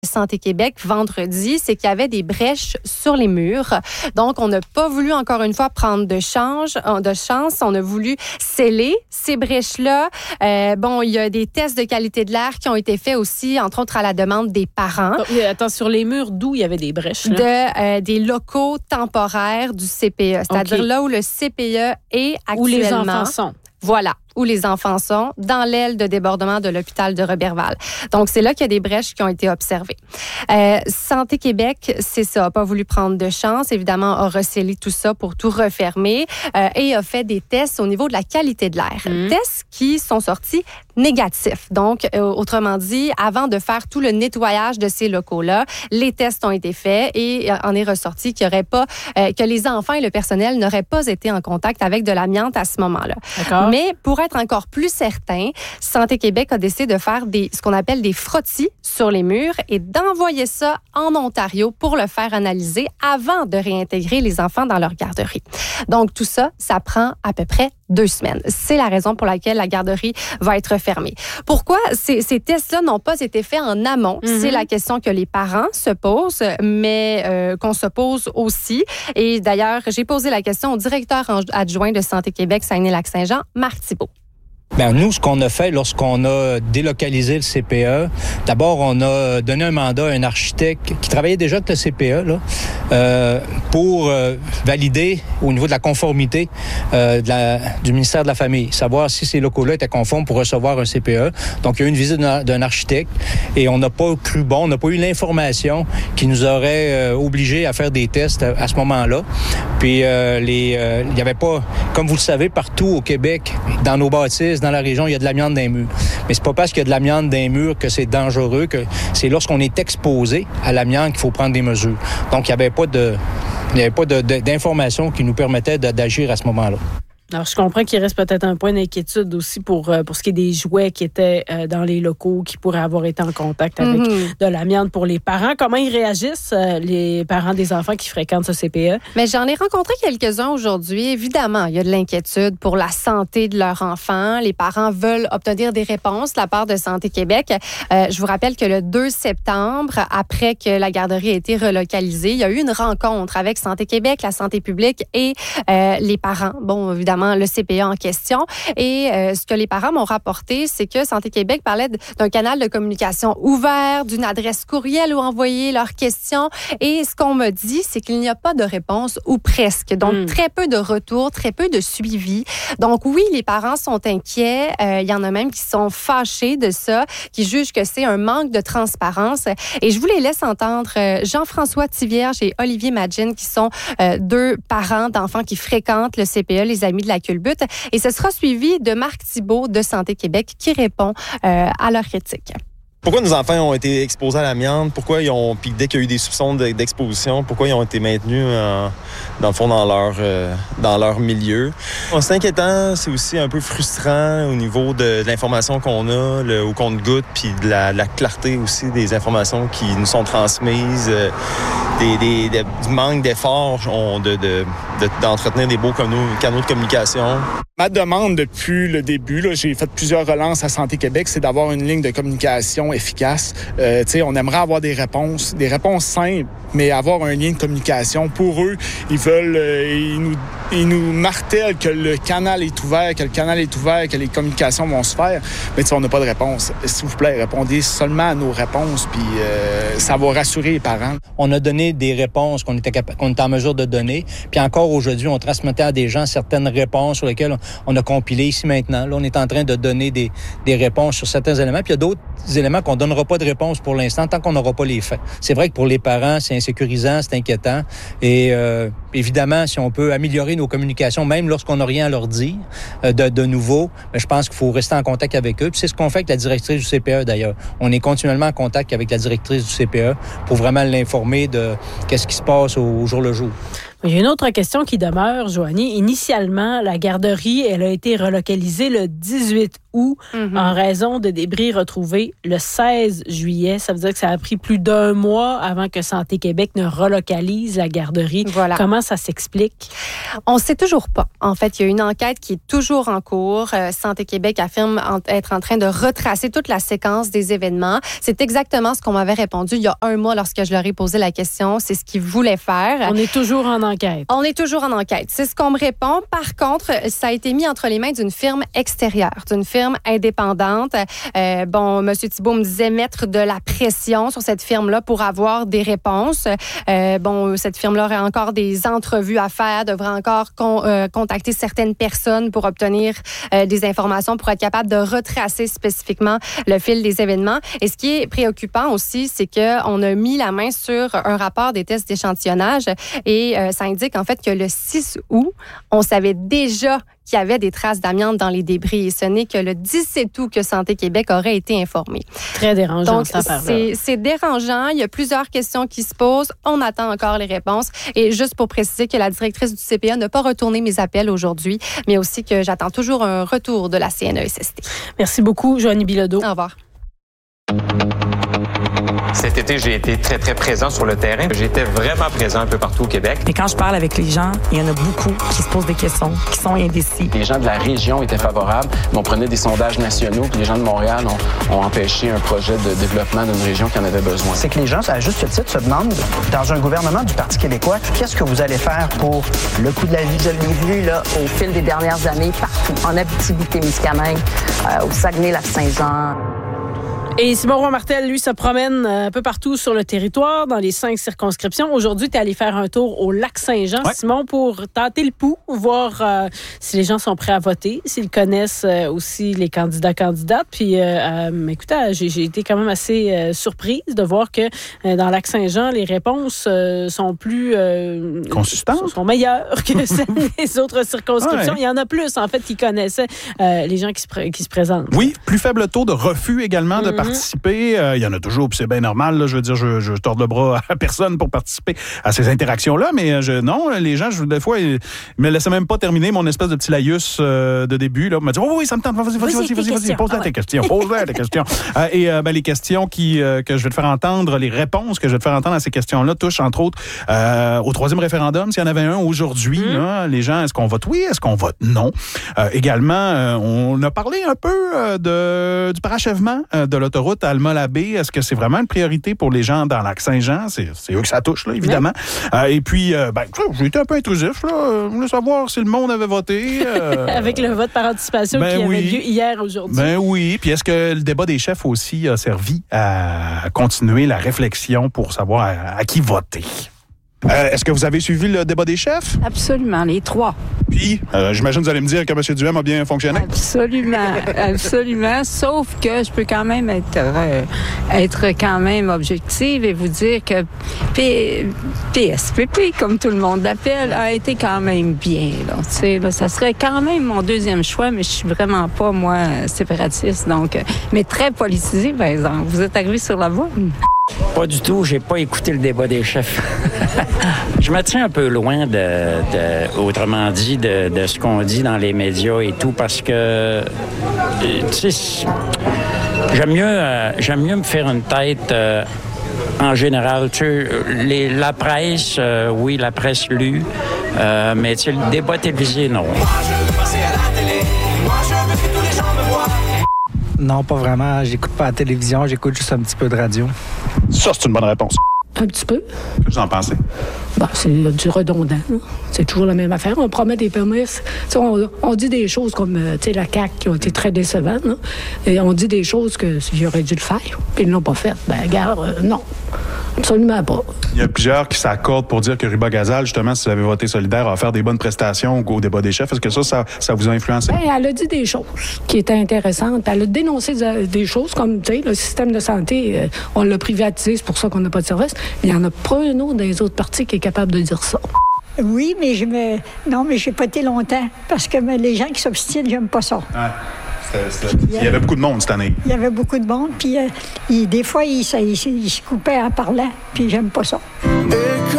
Santé Québec vendredi, c'est qu'il y avait des brèches sur les murs. Donc, on n'a pas voulu, encore une fois, prendre de chance. On a voulu sceller ces brèches-là. Il y a des tests de qualité de l'air qui ont été faits aussi, entre autres à la demande des parents. Attends, sur les murs, d'où il y avait des brèches? Des locaux temporaires du CPE, c'est-à-dire là où le CPE est actuellement. Où les enfants sont. Voilà, où les enfants sont, dans l'aile de débordement de l'hôpital de Roberval. Donc, c'est là qu'il y a des brèches qui ont été observées. Santé Québec, c'est ça, n'a pas voulu prendre de chance, évidemment, a recellé tout ça pour tout refermer et a fait des tests au niveau de la qualité de l'air. Tests qui sont sortis négatifs. Donc, autrement dit, avant de faire tout le nettoyage de ces locaux-là, les tests ont été faits et en est ressorti qu'il y aurait pas, que les enfants et le personnel n'auraient pas été en contact avec de l'amiante à ce moment-là. D'accord. Mais pour être encore plus certain, Santé Québec a décidé de faire ce qu'on appelle des frottis sur les murs et d'envoyer ça en Ontario pour le faire analyser avant de réintégrer les enfants dans leur garderie. Donc, tout ça, ça prend à peu près 2 semaines. C'est la raison pour laquelle la garderie va être fermée. Pourquoi ces tests-là n'ont pas été faits en amont? C'est la question que les parents se posent, mais qu'on se pose aussi. Et d'ailleurs, j'ai posé la question au directeur adjoint de Santé Québec Saguenay-Lac-Saint-Jean, Marc Thibault. Bien, nous, ce qu'on a fait lorsqu'on a délocalisé le CPE, d'abord, on a donné un mandat à un architecte qui travaillait déjà avec le CPE pour valider au niveau de la conformité du ministère de la Famille, savoir si ces locaux-là étaient conformes pour recevoir un CPE. Donc, il y a eu une visite d'un architecte et on n'a pas cru bon, on n'a pas eu l'information qui nous aurait obligés à faire des tests à ce moment-là. Puis, il n'y avait pas, comme vous le savez, partout au Québec, dans nos bâtisses, dans la région, il y a de l'amiante dans les murs. Mais c'est pas parce qu'il y a de l'amiante dans les murs que c'est dangereux, que c'est lorsqu'on est exposé à l'amiante qu'il faut prendre des mesures. Donc, il n'y avait pas d'informations qui nous permettaient d'agir à ce moment-là. Alors, je comprends qu'il reste peut-être un point d'inquiétude aussi pour ce qui est des jouets qui étaient dans les locaux, qui pourraient avoir été en contact avec de l'amiante pour les parents. Comment ils réagissent, les parents des enfants qui fréquentent ce CPE? Mais j'en ai rencontré quelques-uns aujourd'hui. Évidemment, il y a de l'inquiétude pour la santé de leur enfant. Les parents veulent obtenir des réponses de la part de Santé Québec. Je vous rappelle que le 2 septembre, après que la garderie a été relocalisée, il y a eu une rencontre avec Santé Québec, la santé publique et les parents. Bon, évidemment, le CPE en question. Et ce que les parents m'ont rapporté, c'est que Santé Québec parlait d'un canal de communication ouvert, d'une adresse courriel où envoyer leurs questions. Et ce qu'on me dit, c'est qu'il n'y a pas de réponse ou presque. Donc, très peu de retours, très peu de suivi. Donc, oui, les parents sont inquiets. Il y en a même qui sont fâchés de ça, qui jugent que c'est un manque de transparence. Et je vous les laisse entendre Jean-François Tivierge et Olivier Madjin, qui sont 2 parents d'enfants qui fréquentent le CPE, les Amis de la culbute. Et ce sera suivi de Marc Thibault de Santé Québec qui répond à leur critique. Pourquoi nos enfants ont été exposés à l'amiante? Pourquoi puis dès qu'il y a eu des soupçons d'exposition, pourquoi ils ont été maintenus dans le fond dans leur milieu? C'est inquiétant, c'est aussi un peu frustrant au niveau de l'information qu'on a, au compte-gouttes, puis de la clarté aussi des informations qui nous sont transmises, du manque d'efforts d'entretenir des beaux canaux de communication. Ma demande depuis le début, j'ai fait plusieurs relances à Santé Québec, c'est d'avoir une ligne de communication efficace. On aimerait avoir des réponses simples, mais avoir un lien de communication. Pour eux, ils nous martèlent que le canal est ouvert, que les communications vont se faire, mais on n'a pas de réponse. S'il vous plaît, répondez seulement à nos réponses, puis ça va rassurer les parents. On a donné des réponses qu'on était en mesure de donner, puis encore aujourd'hui, on transmettait à des gens certaines réponses sur lesquelles on a compilé ici maintenant. Là, on est en train de donner des réponses sur certains éléments, puis il y a d'autres éléments qu'on ne donnera pas de réponse pour l'instant tant qu'on n'aura pas les faits. C'est vrai que pour les parents, c'est insécurisant, c'est inquiétant, et évidemment, si on peut améliorer nos communications, même lorsqu'on n'a rien à leur dire de nouveau, je pense qu'il faut rester en contact avec eux. Puis c'est ce qu'on fait avec la directrice du CPE, d'ailleurs. On est continuellement en contact avec la directrice du CPE pour vraiment l'informer de qu'est-ce qui se passe au jour le jour. Il y a une autre question qui demeure, Joanie. Initialement, la garderie, elle a été relocalisée le 18 août en raison de débris retrouvés le 16 juillet. Ça veut dire que ça a pris plus d'1 mois avant que Santé Québec ne relocalise la garderie. Voilà. Comment ça s'explique? On ne sait toujours pas. En fait, il y a une enquête qui est toujours en cours. Santé Québec affirme être en train de retracer toute la séquence des événements. C'est exactement ce qu'on m'avait répondu il y a 1 mois lorsque je leur ai posé la question. C'est ce qu'ils voulaient faire. On est toujours en enquête. On est toujours en enquête. C'est ce qu'on me répond. Par contre, ça a été mis entre les mains d'une firme extérieure, d'une firme indépendante. M. Thibault me disait mettre de la pression sur cette firme-là pour avoir des réponses. Cette firme-là aurait encore des entrevues à faire, devrait encore contacter certaines personnes pour obtenir des informations, pour être capable de retracer spécifiquement le fil des événements. Et ce qui est préoccupant aussi, c'est qu'on a mis la main sur un rapport des tests d'échantillonnage et ça indique en fait que le 6 août, on savait déjà qu'il y avait des traces d'amiante dans les débris. Et ce n'est que le 17 août que Santé Québec aurait été informé. Très dérangeant. Donc, c'est dérangeant. Il y a plusieurs questions qui se posent. On attend encore les réponses. Et juste pour préciser que la directrice du CPA n'a pas retourné mes appels aujourd'hui, mais aussi que j'attends toujours un retour de la CNESST. Merci beaucoup, Joanie Bilodeau. Au revoir. Cet été, j'ai été très, très présent sur le terrain. J'étais vraiment présent un peu partout au Québec. Et quand je parle avec les gens, il y en a beaucoup qui se posent des questions, qui sont indécis. Les gens de la région étaient favorables, mais on prenait des sondages nationaux, puis les gens de Montréal ont empêché un projet de développement d'une région qui en avait besoin. C'est que les gens, à juste titre, se demandent, dans un gouvernement du Parti québécois, qu'est-ce que vous allez faire pour le coût de la vie? Je l'ai vu là, au fil des dernières années, partout, en Abitibi-Témiscamingue, au Saguenay-Lac-Saint-Jean. Et Simon Roy-Martel, lui, se promène un peu partout sur le territoire, dans les 5 circonscriptions. Aujourd'hui, tu es allé faire un tour au Lac-Saint-Jean, ouais. Simon, pour tâter le pouls, voir si les gens sont prêts à voter, s'ils connaissent aussi les candidates. Puis, écoute, j'ai été quand même assez surprise de voir que dans Lac-Saint-Jean, les réponses sont plus... consistantes? Sont meilleures que celles des autres circonscriptions. Ouais. Il y en a plus, en fait, qui connaissaient les gens qui se présentent. Oui, plus faible taux de refus également de participer. Il y en a toujours, puis c'est bien normal. Là, je veux dire, je tords le bras à personne pour participer à ces interactions-là, mais non, les gens, des fois, ils me laissaient même pas terminer mon espèce de petit laïus de début. Là, ils m'ont dit, oui, ça me tente, vas-y, pose-la tes questions, pose-la tes questions. Les questions que je vais te faire entendre, les réponses que je vais te faire entendre à ces questions-là touchent, entre autres, au 3e référendum, s'il y en avait un aujourd'hui. Là, les gens, est-ce qu'on vote oui, est-ce qu'on vote non? Également, on a parlé un peu du parachèvement de l'autoroute Alma-Labé. Est-ce que c'est vraiment une priorité pour les gens dans Lac-Saint-Jean? C'est eux que ça touche, là, évidemment. Oui. Et puis, j'ai été un peu intrusif, là. Je voulais savoir si le monde avait voté. Avec le vote par anticipation qui avait lieu hier, aujourd'hui. Ben oui. Puis est-ce que le débat des chefs aussi a servi à continuer la réflexion pour savoir à qui voter? Est-ce que vous avez suivi le débat des chefs? Absolument, les 3. Puis, j'imagine que vous allez me dire que M. Duhem a bien fonctionné? Absolument. Sauf que je peux quand même être quand même objective et vous dire que PSPP, comme tout le monde l'appelle, a été quand même bien. Là, ça serait quand même mon 2e choix, mais je suis vraiment pas, moi, séparatiste. Donc, mais très politisé, par exemple. Vous êtes arrivé sur la voie? Pas du tout, j'ai pas écouté le débat des chefs. Je me tiens un peu loin autrement dit, de ce qu'on dit dans les médias et tout, parce que, tu sais, j'aime mieux me faire une tête en général. Tu sais, la presse, oui, la presse lue, mais tu sais, le débat télévisé, non. Moi, je veux passer à la télé. Moi, je veux que tous les gens me voient. Non, pas vraiment. J'écoute pas la télévision, j'écoute juste un petit peu de radio. Ça, c'est une bonne réponse. Un petit peu. Qu'est-ce que vous en pensez? C'est du redondant. Hein? C'est toujours la même affaire. On promet des promesses. On dit des choses comme la CAQ qui ont été très décevantes. Hein? Et on dit des choses que j'aurais dû le faire. Puis ils ne l'ont pas fait. Non. Absolument pas. Il y a plusieurs qui s'accordent pour dire que Ruba Gazal, justement, si vous avez voté solidaire, a offert des bonnes prestations au débat des chefs. Est-ce que ça vous a influencé? Bien, elle a dit des choses qui étaient intéressantes. Elle a dénoncé des choses comme, le système de santé, on l'a privatisé, c'est pour ça qu'on n'a pas de service. Il y en a pas un autre dans les autres partis qui est capable de dire ça. Oui, mais j'ai pas été longtemps parce que les gens qui s'obstinent, j'aime pas ça. Il y avait beaucoup de monde cette année. Il y avait beaucoup de monde, puis des fois, ils se coupaient en parlant, puis j'aime pas ça.